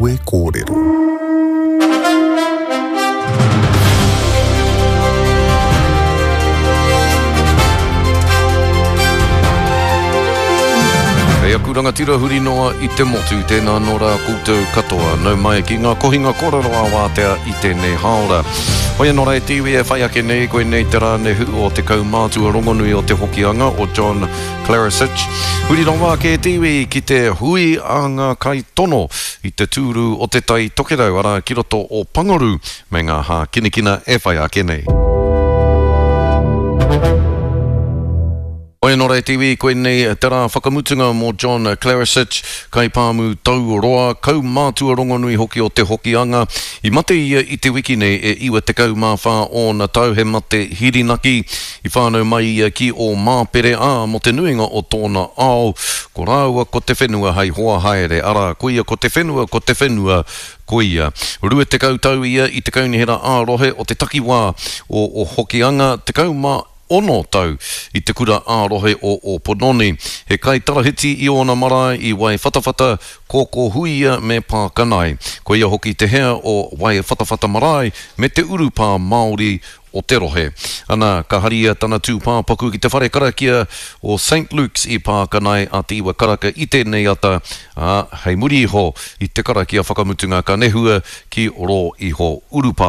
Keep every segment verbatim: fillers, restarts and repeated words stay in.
e kōrero. Hei aku rangatira huri noa i te motu tēnā no rā koutou katoa nau mai ki ngā kohinga kororo a wātea i tēnei haora. Hoi anō rei tiwi e whai ake nei koe nei te rā ne hu o te kaumātua rongonui o te hokianga o John Clarisic. Huri ronga ke tiwi ki te hui a ngā kai tono i te tūru o te tai tokerau ara ki roto o Pangaru me ngā hā kinikina e whai ake nei. Oi anō rei tiwi koe nei te rā whakamutunga mō John Clarisic kai pāmu tau roa kau mātua rongonui hoki o te hokianga i mate ia i te wiki nei e iwa te kau mawha o na tau he mate hirinaki i whānau mai ia ki o māpere a mo te nuinga o tōna ao ko rāua ko te whenua hei hoa haere ara ko ia ko te whenua ko te whenua ko ia. Rua te kau tau ia i te kaunihera ārohe o te takiwā o, o hokianga te kau mā ono tau i te kura ārohe o, o Pononi. He kai tarahiti i ona marae i wai whatawhata kōkō huia me Pākanai. Ko ia hoki te hea o wai whatawhata marae me te urupā Māori o te rohe. Ana ka haria tana tūpā paku ki te whare karakia o Saint Luke's i Pākanai a te iwa karaka i tēnei ata a hei muri iho i te karakia whakamutunga ka nehua ki ro iho urupā.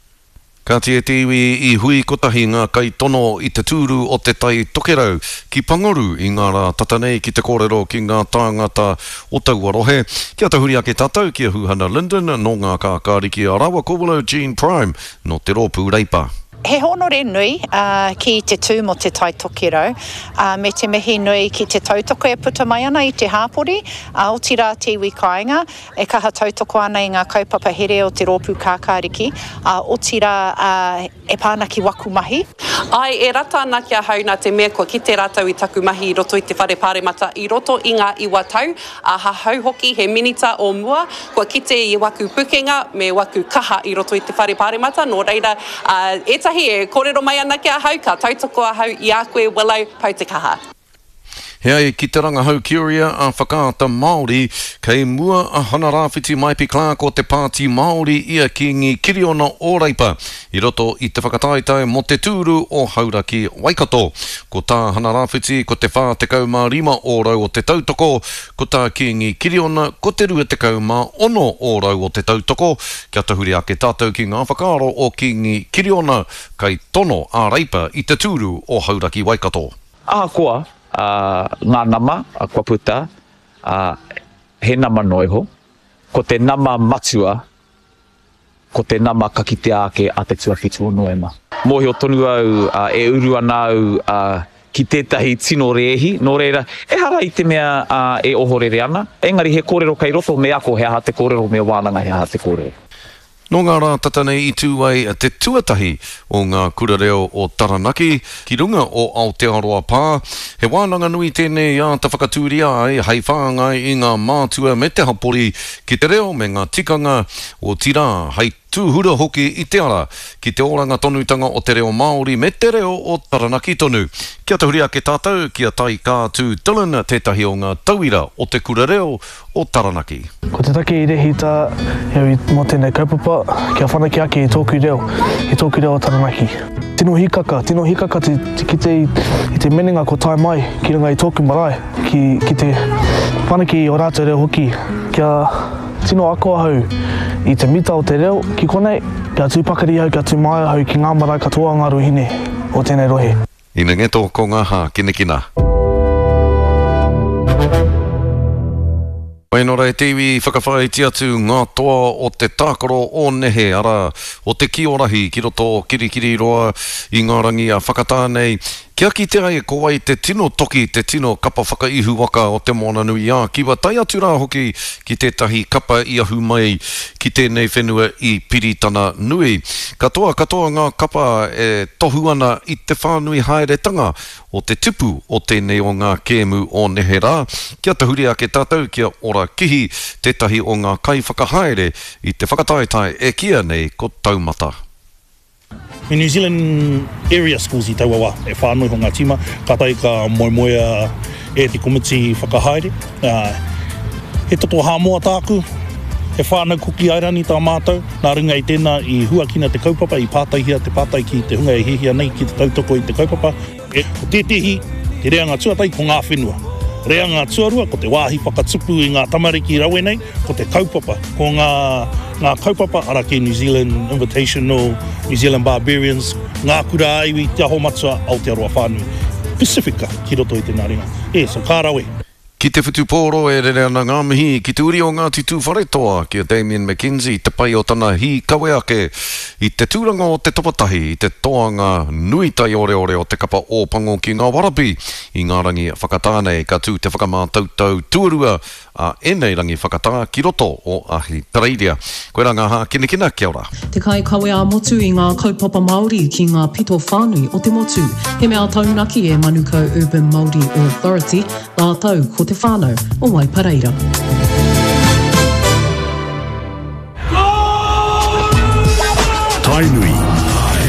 Ka tia tiwi i hui kotahi ngā kai tono i te tūru o te tai tokerau ki Pangaru i ngā rā tatanei ki te kōrero ki ngā tāngata o Tauarohe. Kia tahuri ake tātou ki a Huhana Linden no ngā kākāriki a Rawa Kōwalo Jean Prime no te rōpū reipa. He honore nui uh, ki te tū mo te tai tokerau, uh, me te mihi nui ki te tautoko e puta mai ana i te hāpori, uh, o tira tiwi kāinga, e kaha tautoko ana i ngā kaupapa here o te rōpū kākāriki, uh, o tira uh, e pāna ki waku mahi. Ai, e rata ana kia hauna te mea ko ki te rātau i taku mahi i roto i te whare pāremata, i roto i ngā iwa tau, a ha hau hoki he minita o mua, kua kite i waku pukenga me waku kaha i roto i te whare pāremata, nō reira, uh, e tahi e kōrero mai ana kia hau, ka tautoko a hau i a koe walau pau te kaha. Hei ki te ranga hau kiuria a whakaata Māori kei mua a hana rāwhiti Maipi Clark o te pāti Māori ia ki ngi Kiriona o Reipa i roto i te whakataitai mo te tūru o Hauraki Waikato. Ko tā hana rāwhiti ko te whā te kaumā rima o rau o te tautoko, ko tā ki ngi Kiriona ko te rua te kaumā ono o rau o te tautoko. Kia tahuri ake tātou ki ngā whakaaro o ki ngi Kiriona kei tono a Reipa i te tūru o Hauraki Waikato. Ahakoa. Uh, ngā nama, a kua puta, uh, he nama noiho, ko te nama matua, ko te nama kakite ake a te tuaki tō noema. Mōhi o tonu au uh, e uru ana au uh, ki tētahi tino reehi, nō reira, e hara i te mea uh, e ohorere ana, engari he kōrero kei roto me ako he aha te kōrero me wānanga he aha te kōrero. No ngā rā tatanei i tūwai te tuatahi o ngā kurareo o Taranaki ki runga o Aotearoa Pā. He wānanga nui tēnei a ta whakatūria ai hei whāngai i ngā mātua me te hapori ki te reo me ngā tikanga o tira hei tūhura hoki i te ara ki te oranga tonutanga o te reo Māori me te reo o Taranaki tonu. Kia tahuri ake tātou kia tai kātū Dylan tētahi o ngā tauira o te kurareo o Taranaki. Ko te take i rehi tā hei mō tēnei kaupapa kia whanaki ake i tōku reo, i tōku reo o Taranaki. Tino hikaka, tino hikaka te, te, ki te, i te menenga ko tai mai ki runga i tōku marae ki, ki te whanaki o rātou reo hoki. Kia tino akoa hau i te mita o te reo ki konei, kia tūpakari hau, kia tūmaia hau ki ngā marae katoa ngā ruhine o tēnei rohe. Ina ngeto ko ngā hā kinekina. Oi nō rei tiwi whakawhai atu ngā toa o te tākaro o nehe ara o te kiorahi ki roto kirikiri roa i ngā rangi a whakatānei. Kia ki te ai ko wai te tino toki, te tino kapa whakaihu waka o te moana nui a kiwa tai atu rā hoki ki tētahi kapa i ahu mai ki tēnei whenua i piritana nui. Katoa, katoa ngā kapa e tohu ana i te whānui haeretanga o te tupu o tēnei o ngā kēmu o nehe rā. Kia tahuri ake tātou kia ora kihi tētahi o ngā kai whakahaere i te whakataitai e kia nei ko taumata. Me New Zealand area schools i Tauawa e whānui ho ngā tima, ka tai ka moemoea e te komiti whakahaere. Uh, he toto hāmoa tāku, e whānau kuki airani tā mātou, nā runga i tēnā i huakina te kaupapa, i pātaihia te pātai ki te hunga e hihia nei ki te tautoko i te kaupapa. E, ko tētehi, te reanga tuatai ko ngā whenua. Reanga tuarua, ko te wāhi whakatupu i ngā tamariki rawe nei, ko te kaupapa, ko ngā, ngā kaupapa ara ke New Zealand Invitational, New Zealand Barbarians, ngā kura aiwi, te aho matua, Aotearoa whānui. Pacifica, ki roto i tēnā ringa. E, so kā rawe. Ki te whutupōro e re ana ngā mihi, ki te uri o Ngāti Tū Wharetoa, ki a Damien McKenzie, te pai o tana hi kawe ake, i te tūranga o te tapatahi, i te toanga nui tai ore ore o te kapa o pango ki ngā warapi, i ngā rangi whakatānei, ka tū te whakamātautau tuarua, a enei rangi whakatā ki roto o ahi Tareiria. Koe rā ngā hā kina kina, kia ora. Te kai kawe a motu i ngā kaupapa Māori ki ngā pito whānui o te motu. He mea taunaki e Manukau Urban Māori Authority, ngā tau ko te whānau o Waipareira. Tainui